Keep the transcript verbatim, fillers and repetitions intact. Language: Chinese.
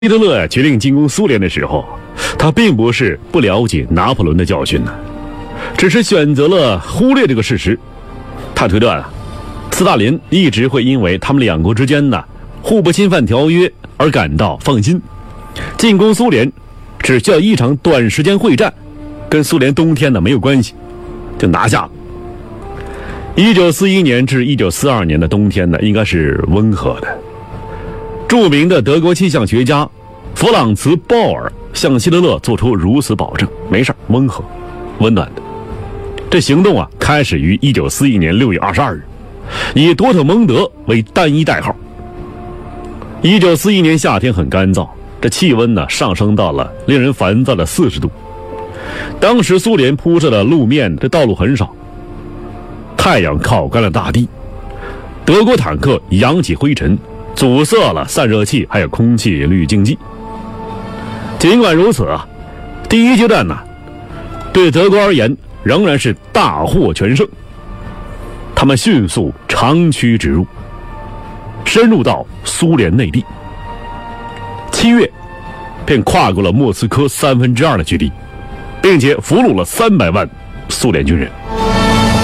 希特勒决定进攻苏联的时候，他并不是不了解拿破仑的教训呢，只是选择了忽略这个事实。他推断啊，斯大林一直会因为他们两国之间呢互不侵犯条约而感到放心，进攻苏联只需要一场短时间会战，跟苏联冬天呢没有关系，就拿下了。一九四一年至一九四二年的冬天呢，应该是温和的。著名的德国气象学家弗朗茨·鲍尔向希特勒做出如此保证：没事，温和、温暖的。这行动啊，开始于一九四一年六月二十二日，以多特蒙德为单一代号。一九四一年夏天很干燥，这气温呢上升到了令人烦躁的四十度。当时苏联铺设的路面，这道路很少，太阳烤干了大地，德国坦克扬起灰尘，阻塞了散热器还有空气滤净剂。尽管如此啊，第一阶段呢，对德国而言仍然是大获全胜。他们迅速长驱直入，深入到苏联内地。七月，便跨过了莫斯科三分之二的距离，并且俘虏了三百万苏联军人。